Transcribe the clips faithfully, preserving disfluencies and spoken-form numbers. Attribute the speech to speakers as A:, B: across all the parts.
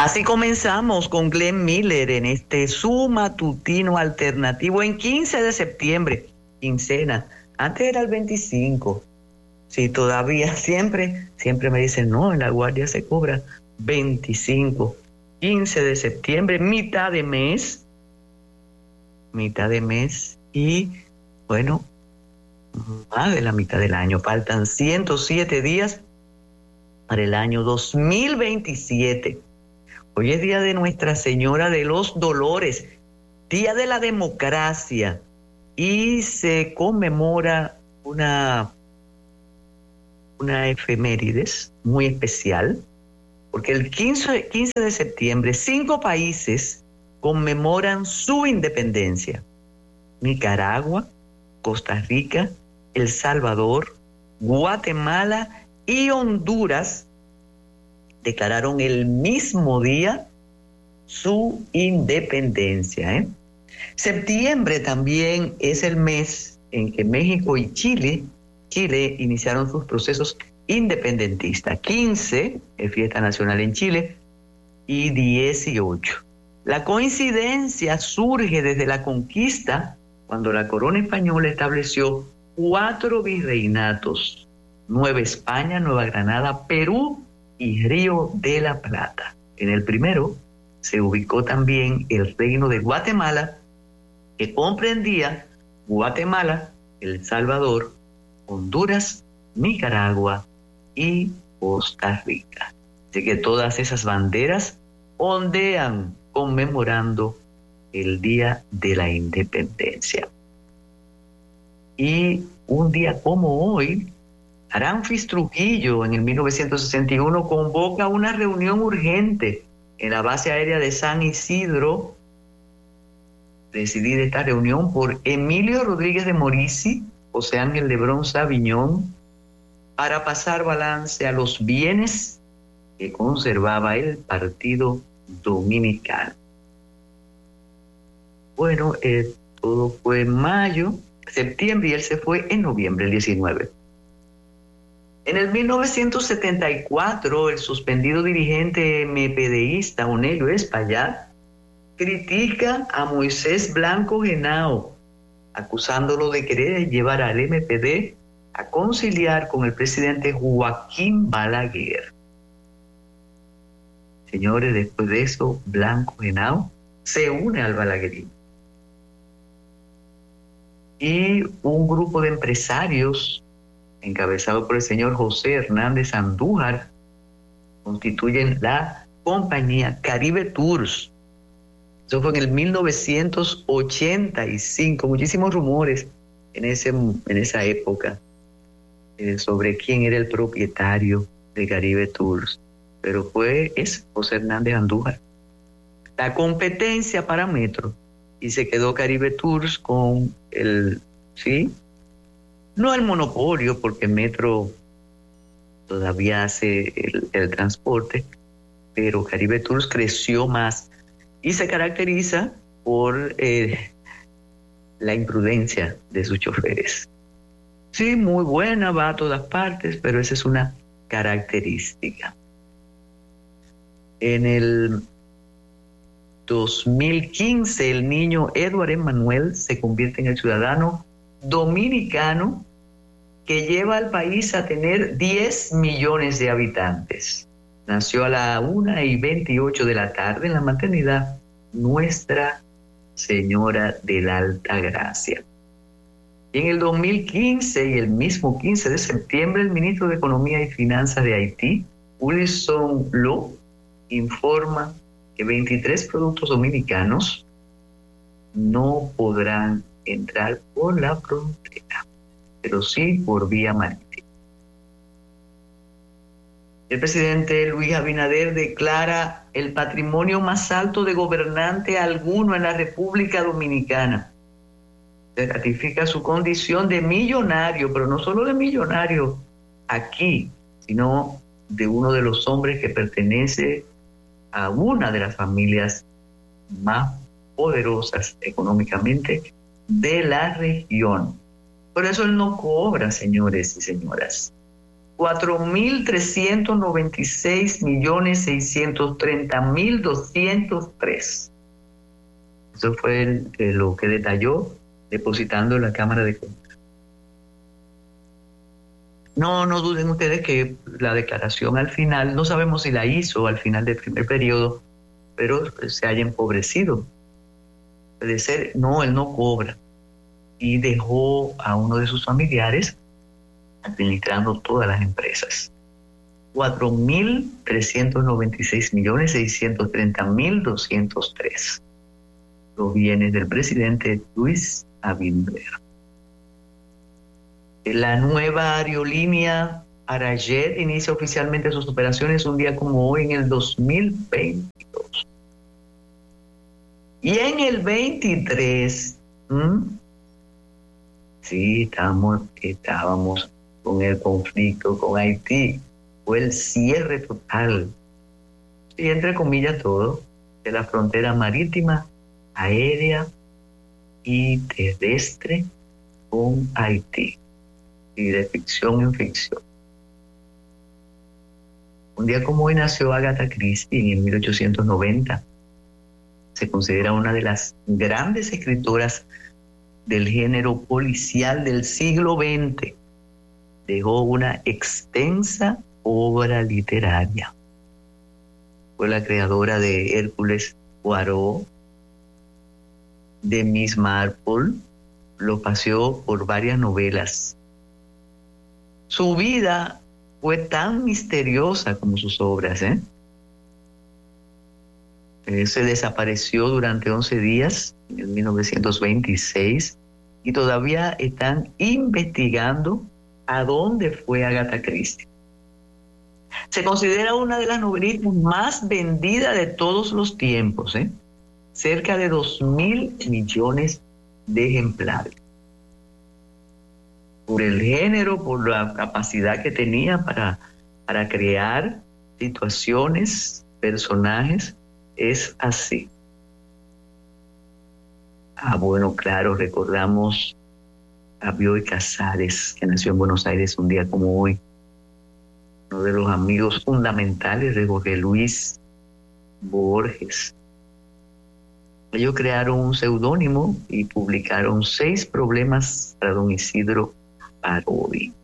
A: Así comenzamos con Glenn Miller en este Su Matutino Alternativo en quince de septiembre, quincena. Antes era el veinticinco. Sí, todavía siempre, siempre me dicen, no, en La Guardia se cobra veinticinco. quince de septiembre, mitad de mes. Mitad de mes y, bueno, más de la mitad del año. Faltan ciento siete días para el año dos mil veintisiete. Hoy es día de Nuestra Señora de los Dolores, día de la democracia, y se conmemora una, una efemérides muy especial, porque el quince, quince de septiembre cinco países conmemoran su independencia. Nicaragua, Costa Rica, El Salvador, Guatemala y Honduras declararon el mismo día su independencia. ¿eh? Septiembre también es el mes en que México y Chile, Chile iniciaron sus procesos independentistas. quince es fiesta nacional en Chile y dieciocho. La coincidencia surge desde la conquista, cuando la corona española estableció cuatro virreinatos: Nueva España, Nueva Granada, Perú y Río de la Plata. En el primero se ubicó también el reino de Guatemala, que comprendía Guatemala, El Salvador, Honduras, Nicaragua y Costa Rica. Así que todas esas banderas ondean conmemorando el Día de la Independencia. Y un día como hoy, Aranfis Trujillo, en el mil novecientos sesenta y uno, convoca una reunión urgente en la base aérea de San Isidro, decidida esta reunión por Emilio Rodríguez de Morici, José Ángel Lebrón Sabiñón, para pasar balance a los bienes que conservaba el Partido Dominicano. Bueno, eh, todo fue en mayo, septiembre, y él se fue en noviembre, el diecinueve. En el mil novecientos setenta y cuatro, el suspendido dirigente mepedeísta Onelio Espaillat critica a Moisés Blanco Genao, acusándolo de querer llevar al M P D a conciliar con el presidente Joaquín Balaguer. Señores, después de eso, Blanco Genao se une al balaguerismo. Y un grupo de empresarios encabezado por el señor José Hernández Andújar, constituyen la compañía Caribe Tours. Eso fue en el mil novecientos ochenta y cinco. Muchísimos rumores en, ese, en esa época eh, sobre quién era el propietario de Caribe Tours, pero fue es José Hernández Andújar. La competencia para Metro, y se quedó Caribe Tours con el, sí, no el monopolio, porque Metro todavía hace el, el transporte, pero Caribe Tours creció más y se caracteriza por eh, la imprudencia de sus choferes. Sí, muy buena, va a todas partes, pero esa es una característica. En el dos mil quince, el niño Edward Emmanuel se convierte en el ciudadano dominicano que lleva al país a tener diez millones de habitantes. Nació a la una y veintiocho de la tarde en la maternidad Nuestra Señora de la Alta Gracia. Y en el dos mil quince, y el mismo quince de septiembre, el ministro de Economía y Finanzas de Haití, Wilson Lo, informa que veintitrés productos dominicanos no podrán entrar por la frontera, pero sí por vía marítima. El presidente Luis Abinader declara el patrimonio más alto de gobernante alguno en la República Dominicana. Se ratifica su condición de millonario, pero no solo de millonario aquí, sino de uno de los hombres que pertenece a una de las familias más poderosas económicamente de la región. Por eso él no cobra, señores y señoras. cuatro mil trescientos noventa y seis millones seiscientos treinta mil doscientos tres. Eso fue el, el, lo que detalló depositando en la Cámara de Cuentas. No, no duden ustedes que la declaración al final, no sabemos si la hizo al final del primer periodo, pero se haya empobrecido. Puede ser, no, él no cobra. Y dejó a uno de sus familiares administrando todas las empresas. cuatro mil trescientos noventa y seis millones seiscientos treinta mil doscientos tres. Los bienes del presidente Luis Abinader. La nueva aerolínea Arajet inicia oficialmente sus operaciones un día como hoy en el dos mil veintidós. Y en el veintitrés, ¿m? sí, estamos, estábamos con el conflicto con Haití. Fue el cierre total, y entre comillas todo, de la frontera marítima, aérea y terrestre con Haití. Y de ficción en ficción. Un día como hoy nació Agatha Christie en mil ochocientos noventa. Se considera una de las grandes escritoras del género policial del siglo veinte. Dejó una extensa obra literaria. Fue la creadora de Hércules Poirot, de Miss Marple, lo paseó por varias novelas. Su vida fue tan misteriosa como sus obras, ¿eh? Eh, se desapareció durante once días en mil novecientos veintiséis y todavía están investigando a dónde fue Agatha Christie. Se considera una de las novelistas más vendidas de todos los tiempos, ¿eh? Cerca de dos mil millones de ejemplares. Por el género, por la capacidad que tenía para, para crear situaciones, personajes, es así. Ah, bueno, claro, recordamos a Bioy Casares, que nació en Buenos Aires un día como hoy, uno de los amigos fundamentales de Jorge Luis Borges. Ellos crearon un seudónimo y publicaron seis problemas para don Isidro Parodi.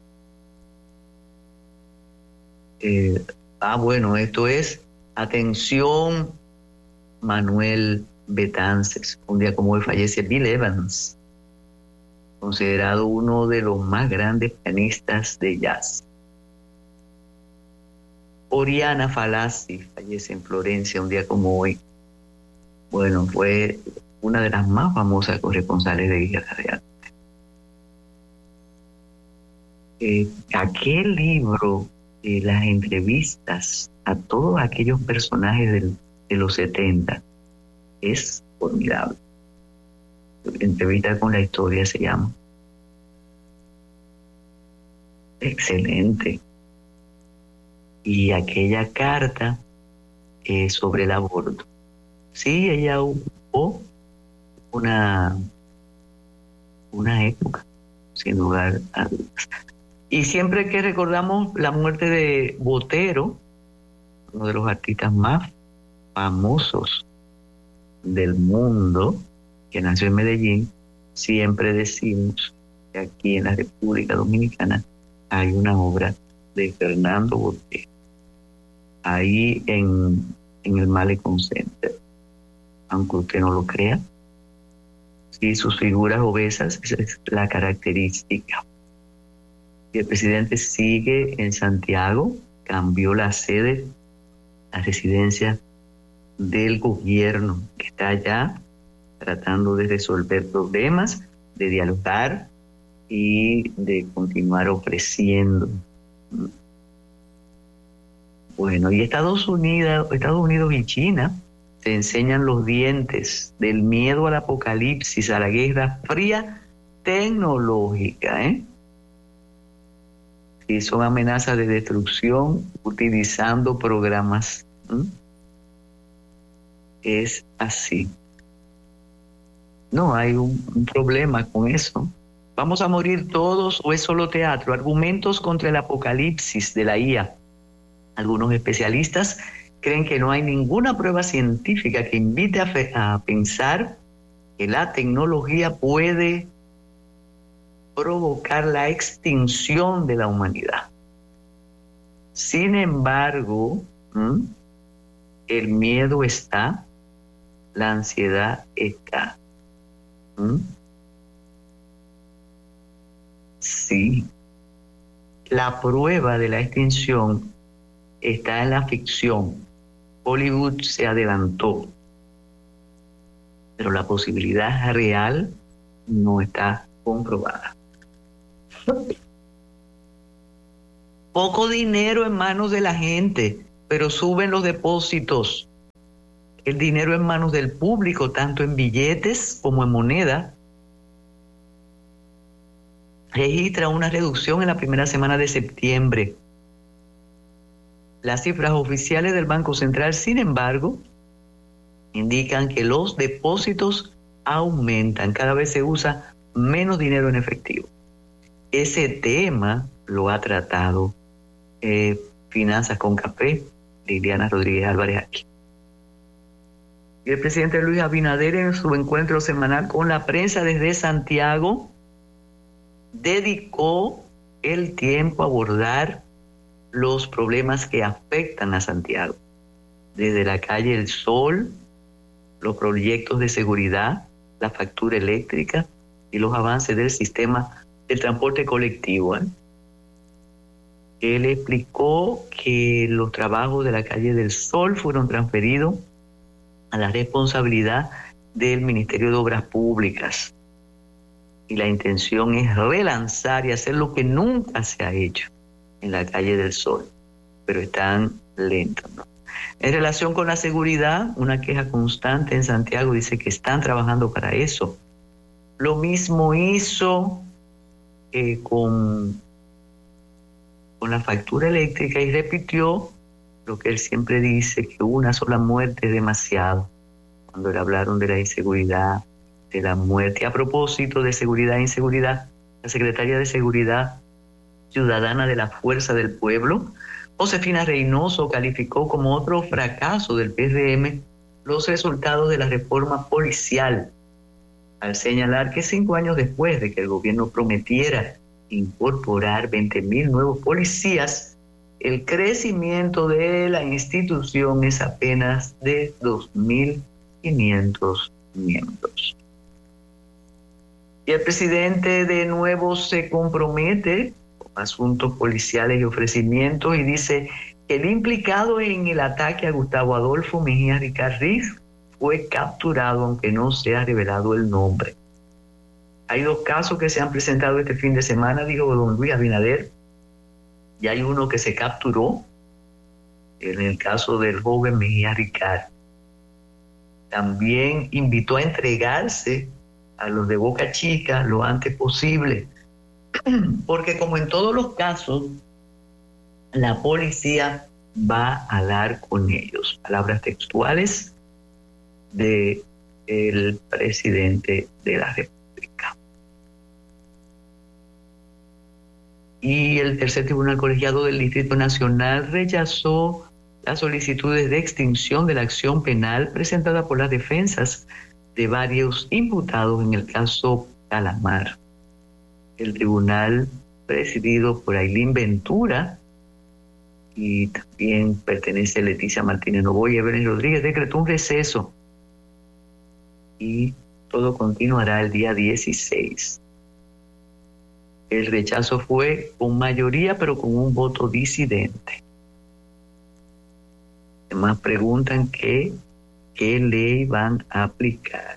A: Eh, ah, bueno, esto es, atención, Manuel Betances. Un día como hoy fallece Bill Evans, considerado uno de los más grandes pianistas de jazz. Oriana Falaschi fallece en Florencia un día como hoy. Bueno, fue una de las más famosas corresponsales de guerra de arte. Eh, aquel libro, eh, las entrevistas a todos aquellos personajes del, de los setenta, es formidable. Entrevista con la historia se llama. Excelente. Y aquella carta eh, sobre el aborto. Sí, ella ocupó una, una época, sin lugar a dudas. Y siempre que recordamos la muerte de Botero, uno de los artistas más famosos del mundo, que nació en Medellín, siempre decimos que aquí en la República Dominicana hay una obra de Fernando Botero, ahí en, en el Malecón Center, aunque usted no lo crea. Sí, sus figuras obesas, esa es la característica. Y el presidente sigue en Santiago, cambió la sede, la residencia del gobierno, que está allá tratando de resolver problemas, de dialogar y de continuar ofreciendo. Bueno, y Estados Unidos, Estados Unidos y China se enseñan los dientes del miedo al apocalipsis, a la guerra fría tecnológica, ¿eh? Y son amenazas de destrucción utilizando programas. ¿Mm? Es así. No hay un, un problema con eso. ¿Vamos a morir todos o es solo teatro? Argumentos contra el apocalipsis de la I A. Algunos especialistas creen que no hay ninguna prueba científica que invite a, fe- a pensar que la tecnología puede provocar la extinción de la humanidad. Sin embargo, ¿m? el miedo está, la ansiedad está. ¿m? Sí, la prueba de la extinción está en la ficción. Hollywood se adelantó, pero la posibilidad real no está comprobada. Poco dinero en manos de la gente, pero suben los depósitos. El dinero en manos del público, tanto en billetes como en moneda, registra una reducción en la primera semana de septiembre. Las cifras oficiales del Banco Central, sin embargo, indican que los depósitos aumentan. Cada vez se usa menos dinero en efectivo. Ese tema lo ha tratado eh, Finanzas con Café, Liliana Rodríguez Álvarez aquí. Y el presidente Luis Abinader, en su encuentro semanal con la prensa desde Santiago, dedicó el tiempo a abordar los problemas que afectan a Santiago, desde la calle El Sol, los proyectos de seguridad, la factura eléctrica y los avances del sistema de transporte colectivo. ¿eh? Él explicó que los trabajos de la calle del Sol fueron transferidos a la responsabilidad del Ministerio de Obras Públicas y la intención es relanzar y hacer lo que nunca se ha hecho en la calle del Sol, pero están lentos, ¿no? En relación con la seguridad, una queja constante en Santiago dice que están trabajando para eso. Lo mismo hizo eh, con, con la factura eléctrica y repitió lo que él siempre dice, que una sola muerte es demasiado, cuando le hablaron de la inseguridad, de la muerte. A propósito de seguridad e inseguridad, la secretaria de Seguridad Ciudadana de la Fuerza del Pueblo, Josefina Reynoso, calificó como otro fracaso del P R M los resultados de la reforma policial, al señalar que cinco años después de que el gobierno prometiera incorporar veinte mil nuevos policías, el crecimiento de la institución es apenas de dos mil quinientos miembros. Y el presidente de nuevo se compromete con asuntos policiales y ofrecimientos y dice que el implicado en el ataque a Gustavo Adolfo Mejía Ricarriz fue capturado, aunque no se ha revelado el nombre. Hay dos casos que se han presentado este fin de semana, dijo don Luis Abinader, y hay uno que se capturó, en el caso del joven Mejía Ricard. También invitó a entregarse a los de Boca Chica lo antes posible, porque como en todos los casos, la policía va a dar con ellos. Palabras textuales del presidente de la República. Y el tercer tribunal colegiado del Distrito Nacional rechazó las solicitudes de extinción de la acción penal presentada por las defensas de varios imputados en el caso Calamar. El tribunal, presidido por Ailín Ventura y también pertenece a Leticia Martínez Novoa y Evelyn Rodríguez, decretó un receso y todo continuará el día dieciséis. El rechazo fue con mayoría, pero con un voto disidente. Además preguntan qué, qué ley van a aplicar.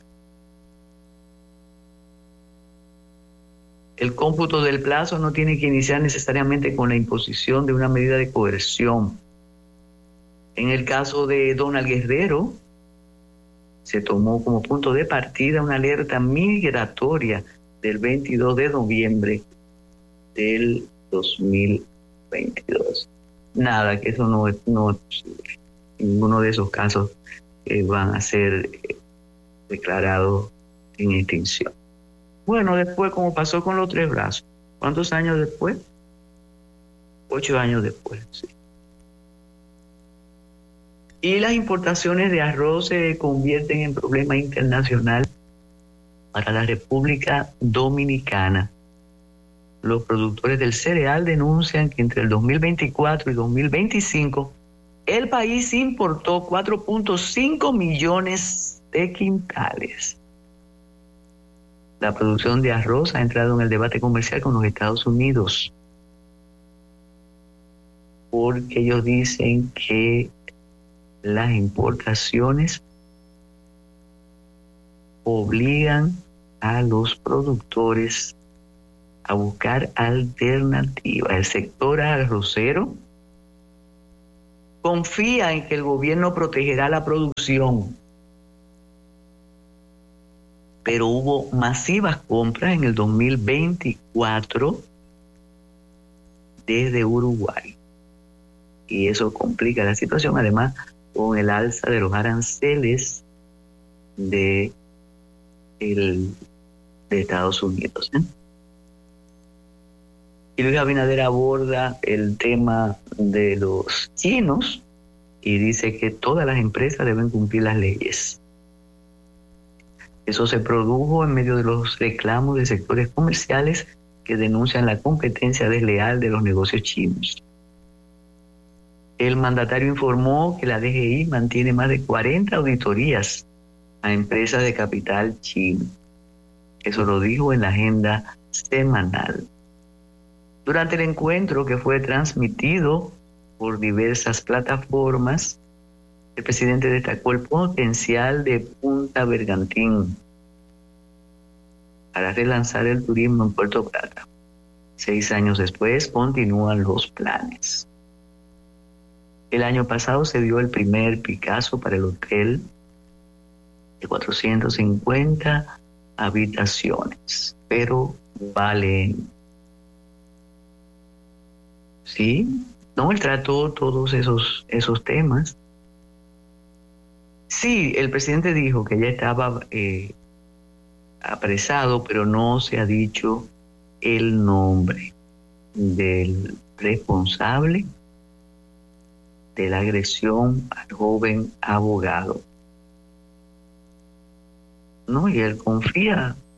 A: El cómputo del plazo no tiene que iniciar necesariamente con la imposición de una medida de coerción. En el caso de Donald Guerrero, se tomó como punto de partida una alerta migratoria del veintidós de noviembre del dos mil veintidós. Nada, que eso no es, no es posible. Ninguno de esos casos eh, van a ser eh, declarados en extinción. Bueno, después, como pasó con los tres brazos, ¿cuántos años después? Ocho años después, sí. Y las importaciones de arroz se convierten en problema internacional para la República Dominicana. Los productores del cereal denuncian que entre el dos mil veinticuatro y dos mil veinticinco el país importó cuatro punto cinco millones de quintales. La producción de arroz ha entrado en el debate comercial con los Estados Unidos, porque ellos dicen que las importaciones obligan a los productores a buscar alternativas. El sector arrocero confía en que el gobierno protegerá la producción, pero hubo masivas compras en el dos mil veinticuatro desde Uruguay. Y eso complica la situación, además, con el alza de los aranceles de, el, de Estados Unidos. ¿eh? Y Luis Abinader aborda el tema de los chinos y dice que todas las empresas deben cumplir las leyes. Eso se produjo en medio de los reclamos de sectores comerciales que denuncian la competencia desleal de los negocios chinos. El mandatario informó que la D G I mantiene más de cuarenta auditorías a empresas de capital chino. Eso lo dijo en la agenda semanal. Durante el encuentro, que fue transmitido por diversas plataformas, el presidente destacó el potencial de Punta Bergantín para relanzar el turismo en Puerto Plata. Seis años después continúan los planes. El año pasado se dio el primer Picasso para el hotel de cuatrocientas cincuenta habitaciones, pero vale. Sí, no, él trató todos esos, esos temas. Sí, el presidente dijo que ya estaba eh, apresado, pero no se ha dicho el nombre del responsable de la agresión al joven abogado. No, y él confía